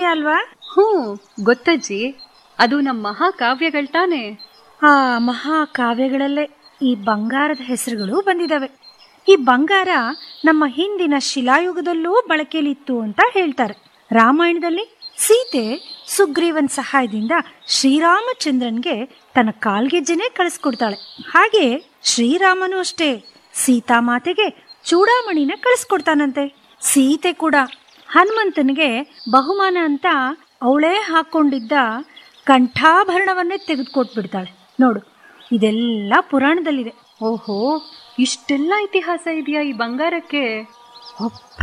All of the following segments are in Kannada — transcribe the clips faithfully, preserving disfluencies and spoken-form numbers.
ಅಲ್ವಾ? ಹ್ಞೂ ಗೊತ್ತಜ್ಜಿ, ಅದು ನಮ್ಮ ಮಹಾಕಾವ್ಯಗಳು ತಾನೆ. ಆ ಮಹಾಕಾವ್ಯಗಳಲ್ಲೇ ಈ ಬಂಗಾರದ ಹೆಸರುಗಳು ಬಂದಿದಾವೆ. ಈ ಬಂಗಾರ ನಮ್ಮ ಹಿಂದಿನ ಶಿಲಾಯುಗದಲ್ಲೂ ಬಳಕೆಯಲ್ಲಿತ್ತು ಅಂತ ಹೇಳ್ತಾರೆ. ರಾಮಾಯಣದಲ್ಲಿ ಸೀತೆ ಸುಗ್ರೀವನ್ ಸಹಾಯದಿಂದ ಶ್ರೀರಾಮಚಂದ್ರನ್ಗೆ ತನ್ನ ಕಾಲ್ಗೆಜ್ಜೆನೆ ಕಳಿಸ್ಕೊಡ್ತಾಳೆ. ಹಾಗೆ ಶ್ರೀರಾಮನು ಅಷ್ಟೇ ಸೀತಾಮಾತೆಗೆ ಚೂಡಾಮಣಿನ ಕಳಿಸ್ಕೊಡ್ತಾನಂತೆ. ಸೀತೆ ಕೂಡ ಹನುಮಂತನಿಗೆ ಬಹುಮಾನ ಅಂತ ಅವಳೇ ಹಾಕೊಂಡಿದ್ದ ಕಂಠಾಭರಣವನ್ನೇ ತೆಗೆದುಕೊಟ್ಬಿಡ್ತಾಳೆ. ನೋಡು, ಇದೆಲ್ಲ ಪುರಾಣದಲ್ಲಿದೆ. ಓಹೋ, ಇಷ್ಟೆಲ್ಲ ಇತಿಹಾಸ ಇದೆಯಾ ಈ ಬಂಗಾರಕ್ಕೆ? ಅಪ್ಪ,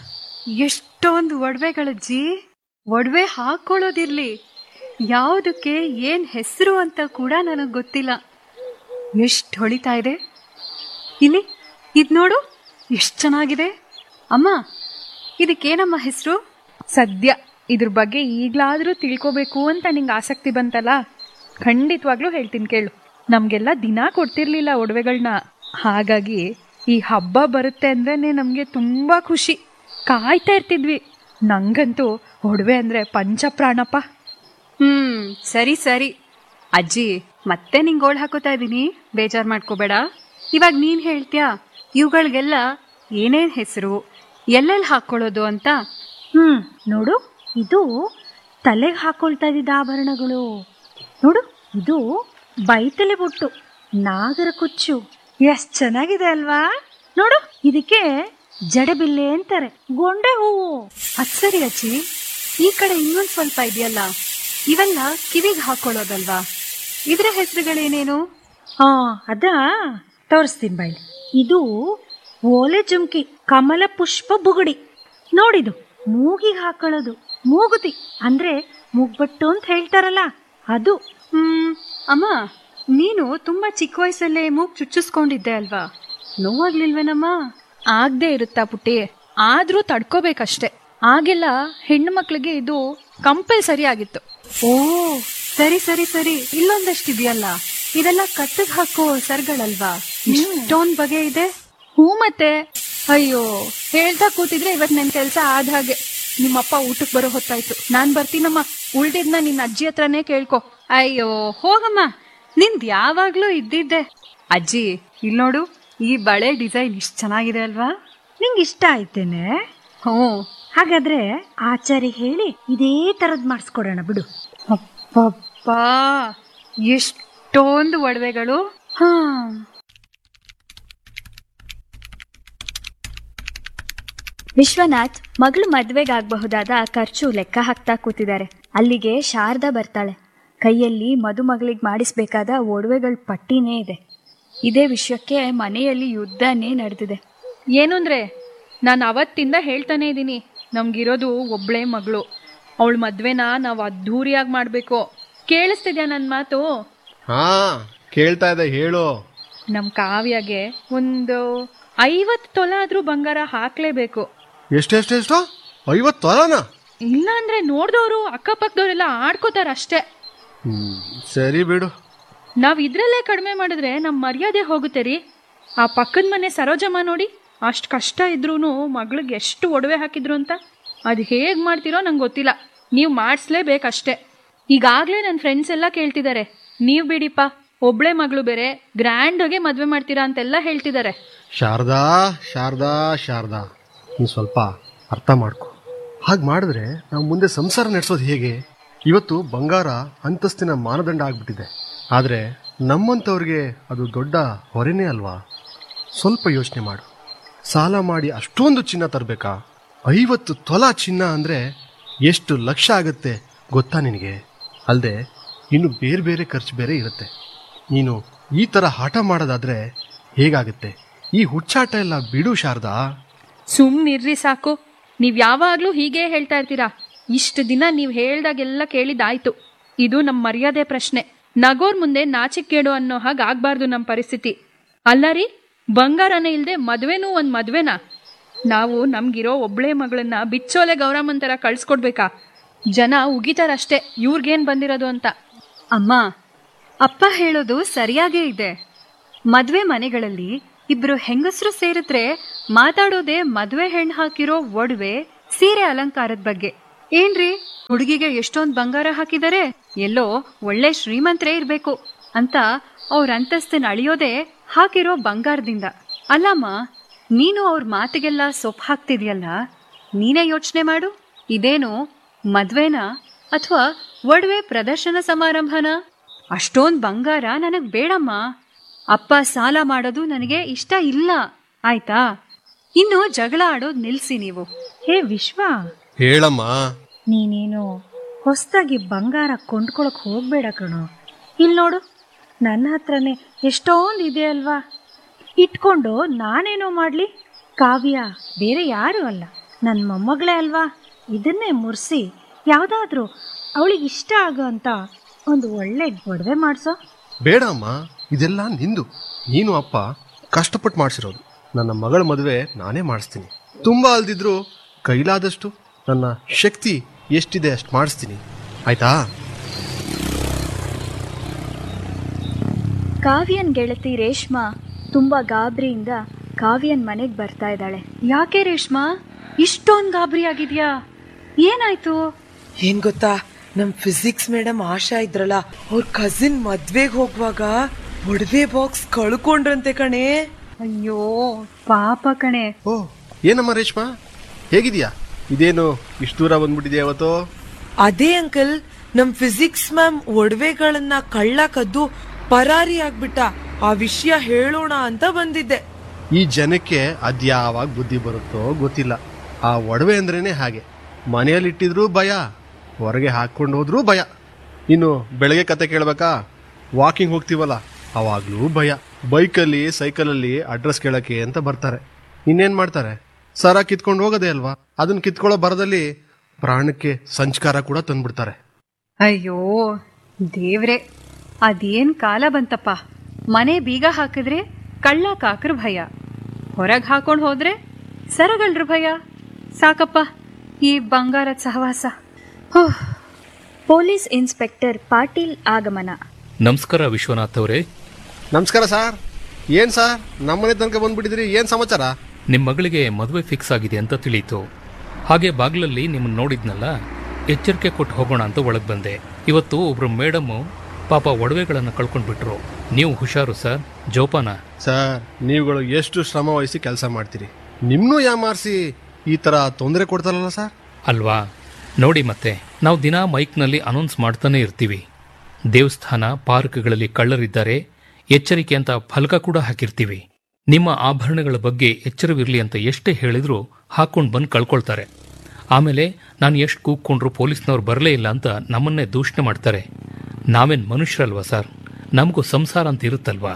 ಎಷ್ಟೊಂದು ಒಡವೆಗಳಜ್ಜಿ. ಒಡವೆ ಹಾಕೊಳ್ಳೋದಿರ್ಲಿ, ಯಾವುದಕ್ಕೆ ಏನ್ ಹೆಸರು ಅಂತ ಕೂಡ ನನಗೆ ಗೊತ್ತಿಲ್ಲ. ಎಷ್ಟು ಹೊಳಿತಾ ಇದೆ. ಇಲ್ಲಿ ಇದ್ ನೋಡು, ಎಷ್ಟು ಚೆನ್ನಾಗಿದೆ. ಅಮ್ಮ, ಇದಕ್ಕೇನಮ್ಮ ಹೆಸರು? ಸದ್ಯ ಇದ್ರ ಬಗ್ಗೆ ಈಗ್ಲಾದ್ರೂ ತಿಳ್ಕೋಬೇಕು ಅಂತ ನಿಂಗೆ ಆಸಕ್ತಿ ಬಂತಲ್ಲ, ಖಂಡಿತವಾಗ್ಲೂ ಹೇಳ್ತೀನಿ ಕೇಳು. ನಮ್ಗೆಲ್ಲ ದಿನ ಕೊಡ್ತಿರ್ಲಿಲ್ಲ ಒಡವೆಗಳನ್ನ, ಹಾಗಾಗಿ ಈ ಹಬ್ಬ ಬರುತ್ತೆ ಅಂದ್ರೇನೆ ನಮ್ಗೆ ತುಂಬಾ ಖುಷಿ. ಕಾಯ್ತಾ ಇರ್ತಿದ್ವಿ. ನಂಗಂತೂ ಒಡವೆ ಅಂದ್ರೆ ಪಂಚಪ್ರಾಣಪ್ಪ. ಹ್ಮ್ ಸರಿ ಸರಿ ಅಜ್ಜಿ, ಮತ್ತೆ ನಿಂಗೆ ಗೋಳ್ ಹಾಕೋತಾ ಇದೀನಿ, ಬೇಜಾರ್ ಮಾಡ್ಕೋಬೇಡ. ಇವಾಗ ನೀನ್ ಹೇಳ್ತ್ಯಾ ಇವುಗಳಿಗೆಲ್ಲ ಏನೇನ್ ಹೆಸರು, ಎಲ್ಲೆಲ್ಲಿ ಹಾಕೊಳ್ಳೋದು ಅಂತ? ಹ್ಮ್ ನೋಡು, ಇದು ತಲೆಗೆ ಹಾಕೊಳ್ತಾ ಇದ್ದಿದ್ದ ಆಭರಣಗಳು. ನೋಡು, ಇದು ಬೈತಲೆ ಬೊಟ್ಟು, ನಾಗರ ಕುಚ್ಚು. ಎಷ್ಟ್ ಚೆನ್ನಾಗಿದೆ ಅಲ್ವಾ? ನೋಡು, ಇದಕ್ಕೆ ಜಡಬಿಲ್ಲೆ ಅಂತಾರೆ, ಗೊಂಡೆ ಹೂವು. ಅದ್ ಸರಿ ಅಜ್ಜಿ, ಈ ಕಡೆ ಇನ್ನೊಂದ್ ಸ್ವಲ್ಪ ಇದೆಯಲ್ಲ, ಇವೆಲ್ಲ ಕಿವಿಗೆ ಹಾಕೊಳ್ಳೋದಲ್ವಾ? ಇದ್ರ ಹೆಸರುಗಳೇನೇನು? ಹಾ ಅದ ತೋರಿಸ್ತೀನಿ ಬೈಲಿ. ಇದು ಓಲೆ ಜುಮ್ಕಿ, ಕಮಲ ಪುಷ್ಪ ಬುಗುಡಿ. ನೋಡಿದು ಮೂಗಿಗೆ ಹಾಕೊಳ್ಳೋದು ಮೂಗುತಿ, ಅಂದ್ರೆ ಮೂಗ್ಬಟ್ಟು ಅಂತ ಹೇಳ್ತಾರಲ್ಲ ಅದು. ಹ್ಮ್ ಅಮ್ಮ, ನೀನು ತುಂಬಾ ಚಿಕ್ಕ ವಯಸ್ಸಲ್ಲೇ ಮೂಗ್ ಚುಚ್ಚಿಸ್ಕೊಂಡಿದ್ದೆ ಅಲ್ವಾ? ನೋವಾಗ್ಲಿಲ್ವೇನಮ್ಮ? ಆಗದೆ ಇರುತ್ತಾ ಪುಟ್ಟಿ, ಆದ್ರೂ ತಡ್ಕೋಬೇಕಷ್ಟೆ. ಆಗೆಲ್ಲ ಹೆಣ್ಣು ಮಕ್ಳಿಗೆ ಇದು ಕಂಪಲ್ಸರಿ ಆಗಿತ್ತು. ಓ ಸರಿ ಸರಿ ಸರಿ, ಇಲ್ಲೊಂದಷ್ಟಿದೆಯಲ್ಲ, ಇದೆಲ್ಲ ಕತ್ತಿಗೆ ಹಾಕೋ ಸರ್ಗಳಲ್ವಾ? ಇಷ್ಟೊಂದ್ ಬಗೆ ಇದೆ. ಹ್ಞೂ ಮತ್ತೆ. ಅಯ್ಯೋ, ಹೇಳ್ತಾ ಕೂತಿದ್ರೆ ಇವತ್ ನನ್ ಕೆಲ್ಸ ಆದ ಹಾಗೆ. ನಿಮ್ಮಪ್ಪ ಊಟಕ್ಕೆ ಬರೋ ಹೊತ್ತಾಯ್ತು, ನಾನ್ ಬರ್ತೀನಮ್ಮ. ಉಳ್ದಿದ್ನ ನಿನ್ನ ಅಜ್ಜಿ ಹತ್ರನೇ ಕೇಳ್ಕೊ. ಅಯ್ಯೋ ಹೋಗಮ್ಮ, ನಿಂದ್ ಯಾವಾಗ್ಲೂ ಇದ್ದಿದ್ದೆ. ಅಜ್ಜಿ ಇಲ್ ನೋಡು, ಈ ಬಳೆ ಡಿಸೈನ್ ಇಷ್ಟ ಚೆನ್ನಾಗಿದೆ ಅಲ್ವಾ? ನಿಂಗೆ ಇಷ್ಟ ಆಯ್ತೇನೆ? ಹ್ಞೂ, ಹಾಗಾದ್ರೆ ಆಚಾರಿ ಹೇಳಿ ಇದೇ ತರದ್ ಮಾಡಿಸ್ಕೊಡೋಣ ಬಿಡು. ಅಪ್ಪಪ್ಪಾ, ಎಷ್ಟೊಂದು ಒಡವೆಗಳು. ಹಾ, ವಿಶ್ವನಾಥ್ ಮಗಳು ಮದ್ವೆಗಾಗಬಹುದಾದ ಖರ್ಚು ಲೆಕ್ಕ ಹಾಕ್ತಾ ಕೂತಿದ್ದಾರೆ. ಅಲ್ಲಿಗೆ ಶಾರದಾ ಬರ್ತಾಳೆ. ಕೈಯಲ್ಲಿ ಮದುಮಗಳಿಗೆ ಮಾಡಿಸ್ಬೇಕಾದ ಒಡವೆಗಳ ಪಟ್ಟಿನೇ ಇದೆ. ಇದೇ ವಿಷಯಕ್ಕೆ ಮನೆಯಲ್ಲಿ ಯುದ್ಧನೇ ನಡೆದಿದೆ. ಏನು ಅಂದ್ರೆ, ನಾನು ಅವತ್ತಿಂದ ಹೇಳ್ತಾನೆ ಇದ್ದೀನಿ, ನಮ್ಗಿರೋದು ಒಬ್ಳೆ ಮಗಳು, ಅವಳ ಮದ್ವೆನ ನಾವು ಅದ್ಧೂರಿಯಾಗಿ ಮಾಡ್ಬೇಕು. ಕೇಳಿಸ್ತಿದ್ಯಾ ನನ್ ಮಾತು? ಹಾ ಕೇಳ್ತಾ ಇದೆ, ಹೇಳು. ನಮ್ ಕಾವ್ಯಗೆ ಒಂದು ಐವತ್ ತೊಲ ಆದ್ರೂ ಬಂಗಾರ ಹಾಕ್ಲೇಬೇಕು. ಎಷ್ಟೆಷ್ಟೆಷ್ಟು? ಐವತ್ತು ತೊಲನ? ಇಲ್ಲ ಅಂದ್ರೆ ನೋಡ್ದವ್ರು ಅಕ್ಕಪಕ್ಕದವ್ರೆಲ್ಲ ಆಡ್ಕೋತಾರ ಅಷ್ಟೇ. ಹ್ಮ್ ಸರಿ ಬಿಡು. ನಾವ್ ಇದ್ರಲ್ಲೇ ಕಡಿಮೆ ಮಾಡಿದ್ರೆ ನಮ್ ಮರ್ಯಾದೆ ಹೋಗುತ್ತೆ ರೀ. ಆ ಪಕ್ಕದ ಮನೆ ಸರೋಜಮ್ಮ ನೋಡಿ, ಅಷ್ಟ್ ಕಷ್ಟ ಇದ್ರೂನು ಮಗಳಿಗೆ ಎಷ್ಟು ಒಡವೆ ಹಾಕಿದ್ರು ಅಂತ. ಅದ್ ಹೇಗ್ ಮಾಡ್ತಿರೋ ನಂಗೆ ಗೊತ್ತಿಲ್ಲ, ನೀವ್ ಮಾಡಿಸ್ಲೇಬೇಕಷ್ಟೇ. ಈಗಾಗ್ಲೇ ನನ್ನ ಫ್ರೆಂಡ್ಸ್ ಎಲ್ಲ ಕೇಳ್ತಿದ್ದಾರೆ, ನೀವ್ ಬಿಡಿಪ್ಪ, ಒಬ್ಳೆ ಮಗಳು ಬೇರೆ, ಗ್ರ್ಯಾಂಡ್ ಆಗಿ ಮದ್ವೆ ಮಾಡ್ತೀರಾ ಅಂತೆಲ್ಲ ಹೇಳ್ತಿದ್ದಾರೆ. ಶಾರದಾ ಶಾರದಾ ಶಾರದಾ, ನೀ ಸ್ವಲ್ಪ ಅರ್ಥ ಮಾಡ್ಕೊ. ಹಾಗೆ ಮಾಡಿದ್ರೆ ನಾವು ಮುಂದೆ ಸಂಸಾರ ನಡೆಸೋದು ಹೇಗೆ? ಇವತ್ತು ಬಂಗಾರ ಅಂತಸ್ತಿನ ಮಾನದಂಡ ಆಗ್ಬಿಟ್ಟಿದೆ, ಆದ್ರೆ ನಮ್ಮಂಥವ್ರಿಗೆ ಅದು ದೊಡ್ಡ ಹೊರೆನೇ ಅಲ್ವಾ? ಸ್ವಲ್ಪ ಯೋಚನೆ ಮಾಡು. ಸಾಲ ಮಾಡಿ ಅಷ್ಟೊಂದು ಚಿನ್ನ ತರಬೇಕಾ? ಐವತ್ತು ತೊಲ ಚಿನ್ನ ಅಂದ್ರೆ ಎಷ್ಟು ಲಕ್ಷ ಆಗುತ್ತೆ ಗೊತ್ತಾ ನಿನಗೆ? ಅಲ್ಲದೆ ಇನ್ನು ಬೇರೆ ಬೇರೆ ಖರ್ಚು ಬೇರೆ ಇರುತ್ತೆ. ನೀನು ಈ ತರ ಹಠ ಮಾಡೋದಾದ್ರೆ ಹೇಗಾಗುತ್ತೆ? ಈ ಹುಚ್ಚಾಟ ಎಲ್ಲ ಬಿಡು ಶಾರದಾ. ಸುಮ್ನಿರ್ರಿ ಸಾಕು, ನೀವ್ ಯಾವಾಗ್ಲೂ ಹೀಗೆ ಹೇಳ್ತಾ ಇರ್ತೀರಾ. ಇಷ್ಟು ದಿನ ನೀವ್ ಹೇಳ್ದಾಗೆಲ್ಲ ಕೇಳಿದಾಯ್ತು. ಇದು ನಮ್ ಮರ್ಯಾದೆ ಪ್ರಶ್ನೆ. ನಗೋರ್ ಮುಂದೆ ನಾಚಿಕೇಡು ಅನ್ನೋ ಹಾಗೆ ಆಗ್ಬಾರ್ದು ನಮ್ ಪರಿಸ್ಥಿತಿ. ಅಲ್ಲ ರೀ, ಬಂಗಾರನೇ ಇಲ್ದೆ ಮದ್ವೆನೂ ಒಂದ್ ಮದ್ವೆನಾ? ನಾವು ನಮ್ಗಿರೋ ಒಬ್ಳೆ ಮಗಳನ್ನ ಬಿಚ್ಚೋಲೆ ಗೌರಮ್ಮನ್ ತರ ಕಳ್ಸ್ಕೊಡ್ಬೇಕಾ? ಜನ ಉಗಿತಾರಷ್ಟೇ ಇವ್ರಿಗೇನ್ ಬಂದಿರೋದು ಅಂತ. ಅಮ್ಮ, ಅಪ್ಪ ಹೇಳೋದು ಸರಿಯಾಗೇ ಇದೆ. ಮದ್ವೆ ಮನೆಗಳಲ್ಲಿ ಇಬ್ರು ಹೆಂಗಸರು ಸೇರಿದ್ರೆ ಮಾತಾಡೋದೇ ಮದ್ವೆ ಹೆಣ್ಣು ಹಾಕಿರೋ ಒಡವೆ, ಸೀರೆ ಅಲಂಕಾರದ ಬಗ್ಗೆ. ಏನ್ರಿ, ಹುಡುಗಿಗೆ ಎಷ್ಟೊಂದ್ ಬಂಗಾರ ಹಾಕಿದರೆ ಎಲ್ಲೋ ಒಳ್ಳೆ ಶ್ರೀಮಂತರೇ ಇರ್ಬೇಕು ಅಂತ ಅವ್ರ ಅಂತಸ್ತನ್ನ ಅಳಿಯೋದೇ ಹಾಕಿರೋ ಬಂಗಾರದಿಂದ. ಅಲ್ಲಮ್ಮ, ನೀನು ಅವ್ರ ಮಾತಿಗೆಲ್ಲ ಸೊಪ್ಪು ಹಾಕ್ತಿದ್ಯಲ್ಲ, ನೀನೇ ಯೋಚನೆ ಮಾಡು. ಇದೇನು ಮದ್ವೆನಾ ಅಥವಾ ಒಡವೆ ಪ್ರದರ್ಶನ ಸಮಾರಂಭನ? ಅಷ್ಟೊಂದ್ ಬಂಗಾರ ನನಗ್ ಬೇಡಮ್ಮ. ಅಪ್ಪ ಸಾಲ ಮಾಡೋದು ನನಗೆ ಇಷ್ಟ ಇಲ್ಲ, ಆಯ್ತಾ? ಇನ್ನು ಜಗಳ ಆಡೋದ್ ನಿಲ್ಸಿ ನೀವು. ಹೇ ವಿಶ್ವ, ಹೇಳಮ್ಮ. ನೀನೇನು ಹೊಸದಾಗಿ ಬಂಗಾರ ಕೊಂಡ್ಕೊಳಕ್ ಹೋಗ್ಬೇಡ ಕಣೋ. ಇಲ್ಲಿ ನೋಡು, ನನ್ನ ಹತ್ರನೇ ಎಷ್ಟೊಂದು ಇದೆ ಅಲ್ವಾ, ಇಟ್ಕೊಂಡು ನಾನೇನೋ ಮಾಡ್ಲಿ? ಕಾವ್ಯ ಬೇರೆ ಯಾರು ಅಲ್ಲ, ನನ್ನ ಮೊಮ್ಮಗಳೇ ಅಲ್ವಾ. ಇದನ್ನೇ ಮುರ್ಸಿ ಯಾವ್ದಾದ್ರು ಅವಳಿಗೆ ಇಷ್ಟ ಆಗೋ ಅಂತ ಒಂದು ಒಳ್ಳೆ ಒಡವೆ ಮಾಡ್ಸೋ. ಬೇಡ ಅಮ್ಮ, ಇದೆಲ್ಲ ನಿಂದು. ನೀನು ಅಪ್ಪ ಕಷ್ಟಪಟ್ಟು ಮಾಡಿಸಿರೋದು. ನನ್ನ ಮಗಳ ಮದುವೆ ನಾನೇ ಮಾಡಿಸ್ತೀನಿ. ತುಂಬಾ ಅಲ್ದಿದ್ರು ಕೈಲಾದಷ್ಟು ನನ್ನ ಶಕ್ತಿ ಎಷ್ಟಿದೆ ಅಷ್ಟು ಮಾಡಿಸ್ತೀನಿ, ಆಯ್ತಾ? ಕಾವ್ಯನ್ ಗೆಳತಿ ರೇಷ್ಮಾ ತುಂಬಾ ಗಾಬರಿಯಿಂದ ಕಾವ್ಯನ್ ಮನೆಗ್ ಬರ್ತಾ ಇದ್ದಾಳೆ. ಯಾಕೆ ರೇಷ್ಮಾ ಇಷ್ಟೊಂದ್ ಗಾಬರಿ ಆಗಿದ್ಯಾ? ಏನಾಯ್ತು? ಏನ್ ಗೊತ್ತಾ, ನಮ್ ಫಿಸಿಕ್ಸ್ ಮೇಡಮ್ ಆಶಾ ಇದ್ರಲ್ಲ, ಅವ್ರ ಕಸಿನ್ ಮದ್ವೆಗ್ ಹೋಗುವಾಗ ಒಡವೆ ಬಾಕ್ಸ್ ಕಳ್ಕೊಂಡ್ರಂತೆ ಕಣೆ. ಅಯ್ಯೋ ಪಾಪ ಕಣೆ. ಓ, ಏನಮ್ಮ ರೇಷ್ಮಾ, ಹೇಗಿದ್ಯಾ? ಇದೇನು ಇಷ್ಟು ದೂರ ಬಂದ್ಬಿಟ್ಟಿದ್ಯಾ ಇವತ್ತು? ಅದೇ ಅಂಕಲ್, ನಮ್ ಫಿಸಿಕ್ಸ್ ಮ್ಯಾಮ್ ಒಡವೆಗಳನ್ನ ಕಳ್ಳ ಕದ್ದು ಪರಾರಿ ಆಗ್ಬಿಟ್ಟ. ಆ ವಿಷಯ ಹೇಳೋಣ ಅಂತ ಬಂದಿದ್ದೆ. ಈ ಜನಕ್ಕೆ ಅದ್ಯಾವಾಗ ಬುದ್ಧಿ ಬರುತ್ತೋ ಗೊತ್ತಿಲ್ಲ. ಆ ಒಡವೆ ಅಂದ್ರೇನೆ ಹಾಗೆ, ಮನೆಯಲ್ಲಿ ಇಟ್ಟಿದ್ರೂ ಭಯ, ಹೊರಗೆ ಹಾಕೊಂಡು ಹೋದ್ರೂ ಭಯ. ಇನ್ನು ಬೆಳಗ್ಗೆ ಕತೆ ಕೇಳ್ಬೇಕಾ, ವಾಕಿಂಗ್ ಹೋಗ್ತೀವಲ್ಲ ಅವಾಗ್ಲೂ ಭಯ. ಬೈಕಲ್ಲಿ ಸೈಕಲಲ್ಲಿ ಅಡ್ರೆಸ್ ಕೇಳಕ್ಕೆ ಅಂತ ಬರ್ತಾರೆ. ಇನ್ನೇನ್ ಮಾಡ್ತಾರೆ, ಸರ ಕಿತ್ಕೊಂಡು ಹೋಗೋದೇ ಅಲ್ವಾ. ಅದನ್ನ ಕಿತ್ಕೊಳ್ಳೋ ಬರದಲ್ಲಿ ಪ್ರಾಣಕ್ಕೆ ಸಂಸ್ಕಾರ ಕೂಡ ತಂದ್ಬಿಡ್ತಾರೆ. ಅಯ್ಯೋ ದೇವ್ರೆ, ಅದೇನ್ ಕಾಲ ಬಂತಪ್ಪ. ಮನೆ ಬೀಗ ಹಾಕಿದ್ರೆ ಕಳ್ಳ ಕಾಕ್ರ ಭಯ, ಹೊರಗ್ ಹಾಕೊಂಡ್ ಹೋದ್ರೆ ಸರಗಳ್ರ ಭಯ. ಸಾಕಪ್ಪ ಈ ಬಂಗಾರದ ಸಹವಾಸ. ಪೊಲೀಸ್ ಇನ್ಸ್ಪೆಕ್ಟರ್ ಪಾಟೀಲ್ ಆಗಮನ. ನಮಸ್ಕಾರ ವಿಶ್ವನಾಥ್ ಅವರೇ. ನಮಸ್ಕಾರ ಸರ್. ಏನ್ ಸರ್ ನಮ್ಮನೆ ತನಕ ಬಂದ್ಬಿಟ್ಟಿದ್ರಿ, ಏನ್ ಸಮಾಚಾರ? ನಿಮ್ಮ ಮಗಳಿಗೆ ಮದುವೆ ಫಿಕ್ಸ್ ಆಗಿದೆ ಅಂತ ತಿಳಿಯಿತು. ಹಾಗೆ ಬಾಗ್ಲಲ್ಲಿ ನಿಮ್ಮನ್ನ ನೋಡಿದ್ನಲ್ಲ, ಎಚ್ಚರಿಕೆ ಕೊಟ್ಟು ಹೋಗೋಣ ಅಂತ ಒಳಗೆ ಬಂದೆ. ಇವತ್ತು ಒಬ್ರು ಮೇಡಮ್ಮು ಪಾಪ ಒಡವೆಗಳನ್ನು ಕಳ್ಕೊಂಡ್ಬಿಟ್ರು. ನೀವು ಹುಷಾರು ಸರ್, ಜೋಪಾನ. ಸರ್, ನೀವುಗಳು ಎಷ್ಟು ಶ್ರಮ ವಹಿಸಿ ಕೆಲಸ ಮಾಡ್ತೀರಿ, ನಿಮ್ನೂ ಯಾಮಾರಿಸಿ ಈ ತರ ತೊಂದರೆ ಕೊಡ್ತಾರಲ್ಲ ಸರ್. ಅಲ್ವಾ? ನೋಡಿ, ಮತ್ತೆ ನಾವು ದಿನ ಮೈಕ್ನಲ್ಲಿ ಅನೌನ್ಸ್ ಮಾಡ್ತಾನೆ ಇರ್ತೀವಿ. ದೇವಸ್ಥಾನ, ಪಾರ್ಕ್ಗಳಲ್ಲಿ ಕಳ್ಳರಿದ್ದಾರೆ, ಎಚ್ಚರಿಕೆ ಅಂತ ಫಲಕ ಕೂಡ ಹಾಕಿರ್ತೀವಿ. ನಿಮ್ಮ ಆಭರಣಗಳ ಬಗ್ಗೆ ಎಚ್ಚರವಿರಲಿ ಅಂತ ಎಷ್ಟೇ ಹೇಳಿದ್ರು ಹಾಕೊಂಡು ಬಂದು ಕಳ್ಕೊಳ್ತಾರೆ. ಆಮೇಲೆ ನಾನು ಎಷ್ಟು ಕೂಗ್ಕೊಂಡ್ರು ಪೊಲೀಸ್ನವ್ರು ಬರಲೇ ಇಲ್ಲ ಅಂತ ನಮ್ಮನ್ನೇ ದೂಷಣೆ ಮಾಡ್ತಾರೆ. ನಾವೇನು ಮನುಷ್ಯರಲ್ವಾ ಸರ್? ನಮಗೂ ಸಂಸಾರ ಅಂತ ಇರುತ್ತಲ್ವಾ?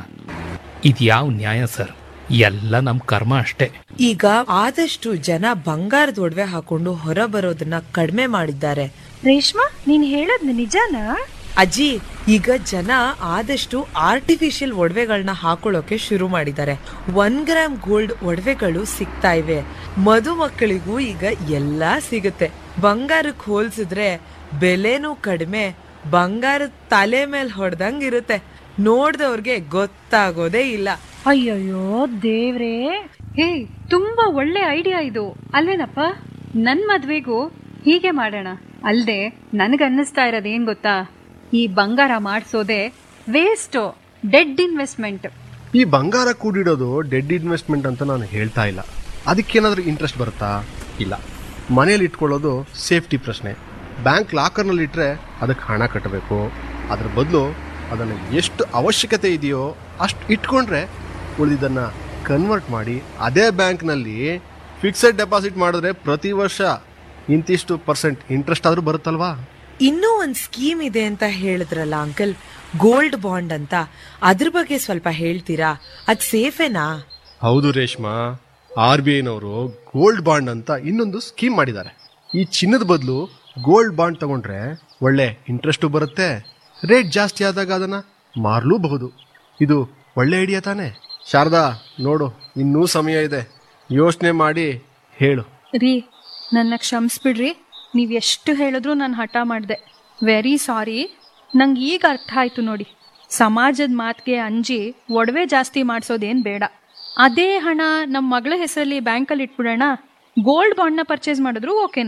ಇದ್ಯಾವ ನ್ಯಾಯ ಸರ್? ಎಲ್ಲ ನಮ್ಮ ಕರ್ಮ ಅಷ್ಟೇ. ಈಗ ಆದಷ್ಟು ಜನ ಬಂಗಾರದ ಒಡವೆ ಹಾಕೊಂಡು ಹೊರ ಬರೋದನ್ನ ಕಡಿಮೆ ಮಾಡಿದ್ದಾರೆ. ರೇಷ್ಮಾ, ನೀನ್ ಹೇಳೋದ್ ನಿಜಾನಾ? ಅಜ್ಜಿ, ಈಗ ಜನ ಆದಷ್ಟು ಆರ್ಟಿಫಿಷಿಯಲ್ ಒಡವೆಗಳನ್ನ ಹಾಕೊಳ್ಳೋಕೆ ಶುರು ಮಾಡಿದ್ದಾರೆ. ಒನ್ ಗ್ರಾಮ್ ಗೋಲ್ಡ್ ಒಡವೆಗಳು ಸಿಗ್ತಾ ಇವೆ. ಮದುಮಕ್ಕಳಿಗೂ ಈಗ ಎಲ್ಲಾ ಸಿಗುತ್ತೆ. ಬಂಗಾರಕ್ಕೆ ಹೋಲ್ಸಿದ್ರೆ ಬೆಲೆನೂ ಕಡಿಮೆ, ಬಂಗಾರದ ತಲೆ ಮೇಲೆ ಹೊಡೆದಂಗ್ ಇರುತ್ತೆ. ನೋಡ್ದವ್ರಿಗೆ ಗೊತ್ತಾಗೋದೇ ಇಲ್ಲ. ಅಯ್ಯಯ್ಯೋ ದೇವ್ರೇ. ಹೇ, ತುಂಬಾ ಒಳ್ಳೆ ಐಡಿಯಾ ಇದು ಅಲ್ವೇನಪ್ಪ? ನನ್ ಮದ್ವೆಗೂ ಹೀಗೆ ಮಾಡೋಣ. ಅಲ್ದೆ ನನಗನ್ನಿಸ್ತಾ ಇರೋದೇನ್ ಗೊತ್ತಾ, ಈ ಬಂಗಾರ ಮಾಡಿಸೋದೆ ವೇಸ್ಟ್, ಡೆಡ್ ಇನ್ವೆಸ್ಟ್ಮೆಂಟ್. ಈ ಬಂಗಾರ ಕೂಡಿಡೋದು ಡೆಡ್ ಇನ್ವೆಸ್ಟ್ಮೆಂಟ್ ಅಂತ ನಾನು ಹೇಳ್ತಾ ಇಲ್ಲ. ಅದಕ್ಕೇನಾದ್ರೂ ಇಂಟ್ರೆಸ್ಟ್ ಬರುತ್ತಾ? ಇಲ್ಲ. ಮನೇಲಿ ಇಟ್ಕೊಳ್ಳೋದು ಸೇಫ್ಟಿ ಪ್ರಶ್ನೆ. ಬ್ಯಾಂಕ್ ಲಾಕರ್ನಲ್ಲಿ ಇಟ್ಟರೆ ಅದಕ್ಕೆ ಹಣ ಕಟ್ಟಬೇಕು. ಅದ್ರ ಬದಲು ಅದನ್ನು ಎಷ್ಟು ಅವಶ್ಯಕತೆ ಇದೆಯೋ ಅಷ್ಟು ಇಟ್ಕೊಂಡ್ರೆ ಉಳಿದಿದ್ದನ್ನು ಕನ್ವರ್ಟ್ ಮಾಡಿ ಅದೇ ಬ್ಯಾಂಕ್ನಲ್ಲಿ ಫಿಕ್ಸೆಡ್ ಡೆಪಾಸಿಟ್ ಮಾಡಿದ್ರೆ ಪ್ರತಿ ವರ್ಷ ಇಂತಿಷ್ಟು ಪರ್ಸೆಂಟ್ ಇಂಟ್ರೆಸ್ಟ್ ಆದ್ರೂ ಬರುತ್ತಲ್ವಾ? ಇನ್ನೂ ಒಂದ್ ಸ್ಕೀಮ್ ಇದೆ ಅಂತ ಹೇಳಿದ್ರಲ್ಲ ಅಂಕಲ್, ಗೋಲ್ಡ್ ಬಾಂಡ್ ಅಂತ. ಅದ್ರ ಬಗ್ಗೆ ಸ್ವಲ್ಪ ಹೇಳ್ತೀರಾ? ಅದ್ ಸೇಫೇನಾ? ಹೌದು Reshma, R B ಐನವರು gold bond ಅಂತ ಇನ್ನೊಂದು ಸ್ಕೀಮ್ ಮಾಡಿದ್ದಾರೆ. ಈ ಚಿನ್ನದ ಬದಲು ಗೋಲ್ಡ್ ಬಾಂಡ್ ತಗೊಂಡ್ರೆ ಒಳ್ಳೆ ಇಂಟ್ರೆಸ್ಟು ಬರುತ್ತೆ. ರೇಟ್ ಜಾಸ್ತಿ ಆದಾಗ ಅದನ್ನ ಮಾರಲೂಬಹುದು. ಇದು ಒಳ್ಳೆ ಐಡಿಯಾ ತಾನೆ? ಶಾರದಾ, ನೋಡು, ಇನ್ನೂ ಸಮಯ ಇದೆ, ಯೋಚನೆ ಮಾಡಿ ಹೇಳು. ರೀ, ನನ್ನ ಕ್ಷಮಿಸ್ಬಿಡ್ರಿ. ನೀವು ಎಷ್ಟು ಹೇಳಿದ್ರು ನಾನು ಹಠ ಮಾಡಿದೆ. Very sorry. ನಂಗೆ ಈಗ ಅರ್ಥ ಆಯ್ತು ನೋಡಿ. ಸಮಾಜದ ಮಾತಿಗೆ ಅಂಜಿ ಒಡವೆ ಜಾಸ್ತಿ ಮಾಡಿಸೋದೇನು ಬೇಡ. ಅದೇ ಹಣ ನಮ್ಮ ಮಗಳ ಹೆಸರಲ್ಲಿ ಬ್ಯಾಂಕಲ್ಲಿ ಇಟ್ಬಿಡೋಣ. ಗೋಲ್ಡ್ ಬಾಂಡ್ನ ಪರ್ಚೇಸ್ ಮಾಡಿದ್ರು ಓಕೆನೆ.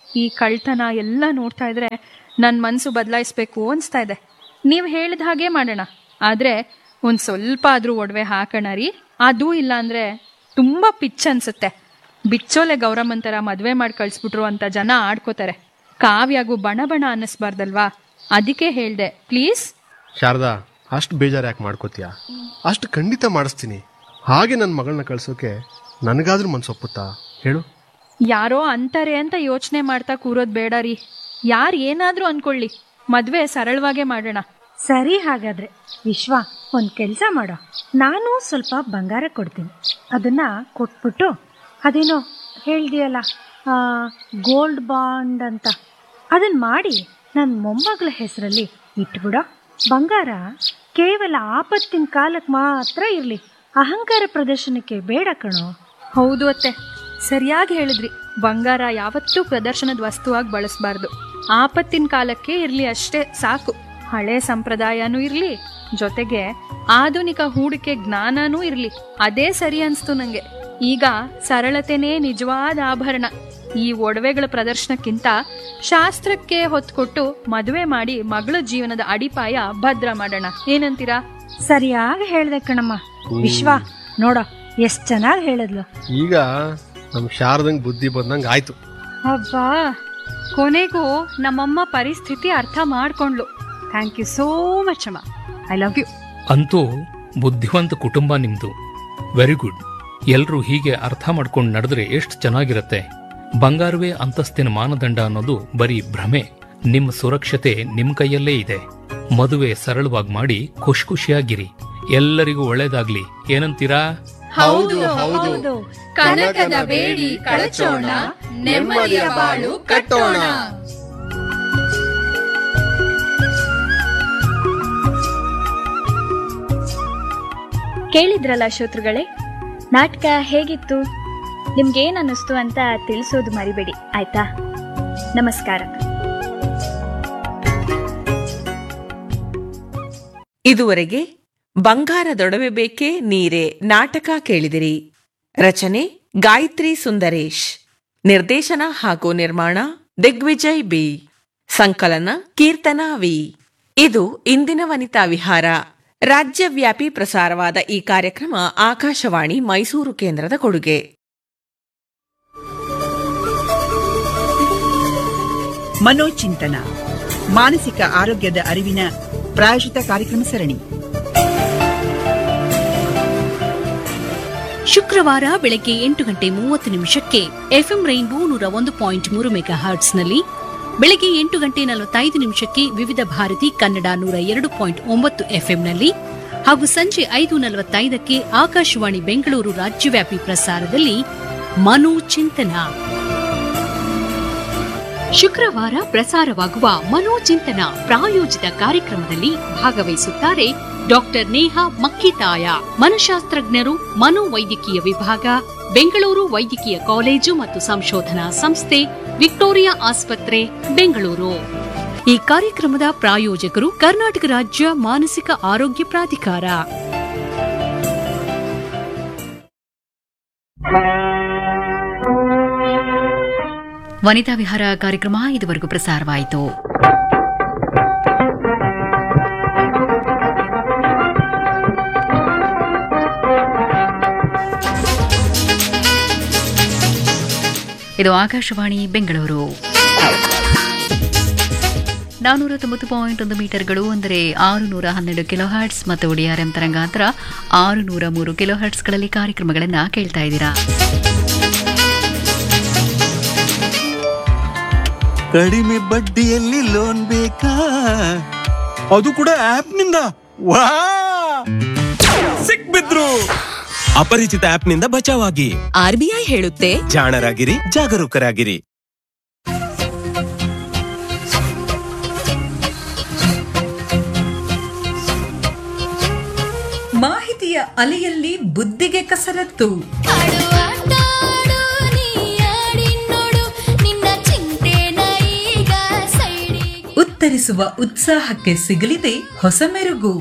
ಈ ಕಳ್ತನ ಎಲ್ಲ ನೋಡ್ತಾ ಇದ್ರೆ ನನ್ನ ಮನಸ್ಸು ಬದಲಾಯಿಸ್ಬೇಕು ಅನಿಸ್ತಾ ಇದೆ. ನೀವು ಹೇಳಿದ ಹಾಗೆ ಮಾಡೋಣ. ಆದರೆ ಒಂದು ಸ್ವಲ್ಪ ಆದರೂ ಒಡವೆ ಹಾಕೋಣ ರೀ. ಅದೂ ಇಲ್ಲ ಅಂದರೆ ತುಂಬ ಪಿಚ್ ಅನಿಸುತ್ತೆ. ಬಿಚ್ಚೋಲೆ ಗೌರಮ್ಮಂತರ ಮದುವೆ ಮಾಡಿ ಕಳಿಸ್ಬಿಟ್ರು ಅಂತ ಜನ ಆಡ್ಕೋತಾರೆ. ಕಾವ್ಯಾಗೂ ಬಣ ಬಣ ಅನ್ನಿಸ್ಬಾರ್ದಲ್ವಾ? ಅದಕ್ಕೆ ಹೇಳ್ದೆ, ಪ್ಲೀಸ್. ಶಾರದಾ, ಅಷ್ಟು ಬೇಜಾರು ಯಾಕೆ ಮಾಡ್ಕೋತೀಯ? ಅಷ್ಟು ಖಂಡಿತ ಮಾಡಿಸ್ತೀನಿ. ಹಾಗೆ ನನ್ನ ಮಗಳನ್ನ ಕಳ್ಸೋಕೆ ನನಗಾದ್ರೂ ಮನ್ಸೊಪ್ಪುತ್ತಾ ಹೇಳು? ಯಾರೋ ಅಂತಾರೆ ಅಂತ ಯೋಚನೆ ಮಾಡ್ತಾ ಕೂರೋದು ಬೇಡ ರೀ. ಯಾರು ಏನಾದರೂ ಅನ್ಕೊಳ್ಳಿ, ಮದುವೆ ಸರಳವಾಗೇ ಮಾಡೋಣ. ಸರಿ, ಹಾಗಾದ್ರೆ ವಿಶ್ವ, ಒಂದು ಕೆಲಸ ಮಾಡೋ. ನಾನು ಸ್ವಲ್ಪ ಬಂಗಾರ ಕೊಡ್ತೀನಿ. ಅದನ್ನ ಕೊಟ್ಬಿಟ್ಟು ಅದೇನೋ ಹೇಳ್ದಿಯಲ್ಲ, ಗೋಲ್ಡ್ ಬಾಂಡ್ ಅಂತ, ಅದನ್ನ ಮಾಡಿ ನನ್ನ ಮೊಮ್ಮಗಳ ಹೆಸರಲ್ಲಿ ಇಟ್ಬಿಡೋ. ಬಂಗಾರ ಕೇವಲ ಆಪತ್ತಿನ ಕಾಲಕ್ಕೆ ಮಾತ್ರ ಇರಲಿ, ಅಹಂಕಾರ ಪ್ರದರ್ಶನಕ್ಕೆ ಬೇಡ ಕಣೋ. ಹೌದು ಅತ್ತೆ, ಸರಿಯಾಗಿ ಹೇಳಿದ್ರಿ. ಬಂಗಾರ ಯಾವತ್ತೂ ಪ್ರದರ್ಶನದ ವಸ್ತುವಾಗಿ ಬಳಸಬಾರ್ದು. ಆಪತ್ತಿನ ಕಾಲಕ್ಕೆ ಇರಲಿ ಅಷ್ಟೇ ಸಾಕು. ಹಳೆ ಸಂಪ್ರದಾಯನೂ ಇರಲಿ, ಜೊತೆಗೆ ಆಧುನಿಕ ಹೂಡಿಕೆ ಜ್ಞಾನನೂ ಇರಲಿ. ಅದೇ ಸರಿ ಅನಿಸ್ತು ನನಗೆ. ಈಗ ಸರಳತೆನೇ ನಿಜವಾದ ಆಭರಣ. ಈ ಒಡವೆಗಳ ಪ್ರದರ್ಶನಕ್ಕಿಂತ ಶಾಸ್ತ್ರಕ್ಕೆ ಹೊತ್ತು ಕೊಟ್ಟು ಮದುವೆ ಮಾಡಿ ಮಗಳ ಜೀವನದ ಅಡಿಪಾಯ ಭದ್ರ ಮಾಡೋಣ. ಏನಂತೀರಾ? ಸರಿಯಾಗಿ ಹೇಳ್ದೆ ಕಣಮ್ಮ. ವಿಶ್ವ ನೋಡೋ, ಎಷ್ಟ್ ಚೆನ್ನಾಗಿ ಹೇಳಿದ್ಲು. ಈಗ ನಮ್ ಶಾರದಂಗ್ ಬುದ್ಧಿ ಬಂದಂಗ ಆಯ್ತು. ಅಬ್ಬಾ, ಕೊನೆಗೂ ನಮ್ಮಮ್ಮ ಪರಿಸ್ಥಿತಿ ಅರ್ಥ ಮಾಡ್ಕೊಂಡ್ಲು. ಥ್ಯಾಂಕ್ ಯು ಸೋ ಮಚ್ ಅಮ್ಮ. I love you. ಅಂತೂ ಬುದ್ಧಿವಂತ ಕುಟುಂಬ ನಿಮ್ದು. Very good. ಎಲ್ರೂ ಹೀಗೆ ಅರ್ಥ ಮಾಡ್ಕೊಂಡು ನಡೆದ್ರೆ ಎಷ್ಟು ಚೆನ್ನಾಗಿರತ್ತೆ. ಬಂಗಾರವೇ ಅಂತಸ್ತಿನ ಮಾನದಂಡ ಅನ್ನೋದು ಬರೀ ಭ್ರಮೆ. ನಿಮ್ಮ ಸುರಕ್ಷತೆ ನಿಮ್ ಕೈಯಲ್ಲೇ ಇದೆ. ಮದುವೆ ಸರಳವಾಗಿ ಮಾಡಿ ಖುಷಿ ಖುಷಿಯಾಗಿರಿ. ಎಲ್ಲರಿಗೂ ಒಳ್ಳೇದಾಗ್ಲಿ. ಏನಂತೀರಾ? ಹೌದು ಹೌದು. ಕನಕದ ಬೇಡಿ ಕಳಚೋಣ, ನೆಮ್ಮದಿಯ ಬಾಳು ಕಟ್ಟೋಣ. ಕೇಳಿದ್ರಲ್ಲ ಶ್ರೋತೃಗಳೇ, ನಾಟಕ ಹೇಗಿತ್ತು? ನಿಮ್ಗೇನ್ ಅನ್ನಿಸ್ತು ಅಂತ ತಿಳಿಸೋದು ಮರಿಬೇಡಿ, ಆಯ್ತಾ? ನಮಸ್ಕಾರ. ಇದುವರೆಗೆ ಬಂಗಾರದೊಡವೆ ಬೇಕೇ ನೀರೇ ನಾಟಕ ಕೇಳಿದಿರಿ. ರಚನೆ ಗಾಯತ್ರಿ ಸುಂದರೇಶ್. ನಿರ್ದೇಶನ ಹಾಗೂ ನಿರ್ಮಾಣ ದಿಗ್ವಿಜಯ್ ಬಿ. ಸಂಕಲನ ಕೀರ್ತನಾ ವಿ. ಇದು ಇಂದಿನ ವನಿತಾ ವಿಹಾರ. ರಾಜ್ಯವ್ಯಾಪಿ ಪ್ರಸಾರವಾದ ಈ ಕಾರ್ಯಕ್ರಮ ಆಕಾಶವಾಣಿ ಮೈಸೂರು ಕೇಂದ್ರದ ಕೊಡುಗೆ. ಮನೋಚಿಂತನ, ಮಾನಸಿಕ ಆರೋಗ್ಯದ ಅರಿವಿನ ಪ್ರಾಯೋಜಿತ ಕಾರ್ಯಕ್ರಮ ಸರಣಿ. ಶುಕ್ರವಾರ ಬೆಳಗ್ಗೆ ಎಂಟು ಗಂಟೆ ಮೂವತ್ತು ನಿಮಿಷಕ್ಕೆ ಎಫ್ಎಂ ರೈನ್ಬೋ ನೂರ ಒಂದು ಪಾಯಿಂಟ್ ಮೂರು ಮೆಗಾ ಹರ್ಟ್ಸ್ನಲ್ಲಿ, ಬೆಳಗ್ಗೆ ಎಂಟು ಗಂಟೆ ನಲವತ್ತೈದು ನಿಮಿಷಕ್ಕೆ ವಿವಿಧ ಭಾರತಿ ಕನ್ನಡ ನೂರ ಎರಡು ಪಾಯಿಂಟ್ ಒಂಬತ್ತು ಎಫ್ಎಂನಲ್ಲಿ ಹಾಗೂ ಸಂಜೆ ಐದು ನಲವತ್ತೈದಕ್ಕೆ ಆಕಾಶವಾಣಿ ಬೆಂಗಳೂರು ರಾಜ್ಯವ್ಯಾಪಿ ಪ್ರಸಾರದಲ್ಲಿ ಮನೋಚಿಂತನ. ಶುಕ್ರವಾರ ಪ್ರಸಾರವಾಗುವ ಮನೋಚಿಂತನ ಪ್ರಾಯೋಜಿತ ಕಾರ್ಯಕ್ರಮದಲ್ಲಿ ಭಾಗವಹಿಸುತ್ತಾರೆ ಡಾಕ್ಟರ್ ನೇಹಾ ಮಕ್ಕಿತಾಯ, ಮನಶಾಸ್ತ್ರಜ್ಞರು, ಮನೋವೈದ್ಯಕೀಯ ವಿಭಾಗ, ಬೆಂಗಳೂರು ವೈದ್ಯಕೀಯ ಕಾಲೇಜು ಮತ್ತು ಸಂಶೋಧನಾ ಸಂಸ್ಥೆ, ವಿಕ್ಟೋರಿಯಾ ಆಸ್ಪತ್ರೆ, ಬೆಂಗಳೂರು. ಈ ಕಾರ್ಯಕ್ರಮದ ಪ್ರಾಯೋಜಕರು ಕರ್ನಾಟಕ ರಾಜ್ಯ ಮಾನಸಿಕ ಆರೋಗ್ಯ ಪ್ರಾಧಿಕಾರ. ವನಿತಾ ವಿಹಾರ ಕಾರ್ಯಕ್ರಮ ಇದುವರೆಗೂ ಪ್ರಸಾರವಾಯಿತು. ಇದು ಆಕಾಶವಾಣಿ ಬೆಂಗಳೂರು. ನಾನೂರ ತೊಂಬತ್ತು ಪಾಯಿಂಟ್ ಒಂದು ಮೀಟರ್ಗಳು ಅಂದರೆ ಆರು ನೂರ ಹನ್ನೆರಡು ಕಿಲೋ ಹರ್ಟ್ಸ್ ಮತ್ತು ಒಡಿಆರ್ಎಂ ತರಂಗಾಂತರ ಆರು ನೂರ ಮೂರು ಕಿಲೋ ಹರ್ಟ್ಸ್ಗಳಲ್ಲಿ ಕಾರ್ಯಕ್ರಮಗಳನ್ನು ಕೇಳ್ತಾ ಇದ್ದೀರಾ. ಕಡಿಮೆ ಬಡ್ಡಿಯಲ್ಲಿ ಲೋನ್ ಬೇಕಾ? ಅದು ಕೂಡ ಆಪ್ ನಿಂದ? ವಾ, ಸಿಕ್ಬಿದ್ರು. ಅಪರಿಚಿತ ಆಪ್ ನಿಂದ ಬಚಾವಾಗಿ. ಆರ್ಬಿಐ ಹೇಳುತ್ತೆ, ಜಾಣರಾಗಿರಿ, ಜಾಗರೂಕರಾಗಿರಿ. ಮಾಹಿತಿಯ ಅಲೆಯಲ್ಲಿ ಬುದ್ಧಿಗೆ ಕಸರತ್ತು. ಉತ್ತರಿಸುವ ಉತ್ಸಾಹಕ್ಕೆ ಸಿಗಲಿದೆ ಹೊಸ ಮೆರುಗು.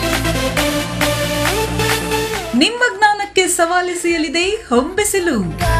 ನಿಮ್ಮ ಜ್ಞಾನಕ್ಕೆ ಸವಾಲಿಸಲಿದೆ ಹೊಂಬಿಸಿಲು.